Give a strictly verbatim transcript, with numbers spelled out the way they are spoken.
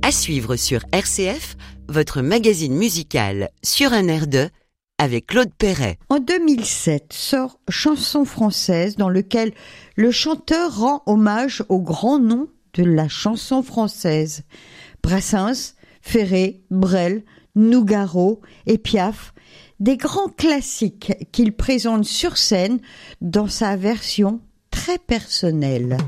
À suivre sur R C F, votre magazine musical sur un air de, avec Claude Perret. En deux mille sept sort Chanson française, dans lequel le chanteur rend hommage aux grands noms de la chanson française. Brassens, Ferré, Brel, Nougaro et Piaf, des grands classiques qu'il présente sur scène dans sa version très personnelle.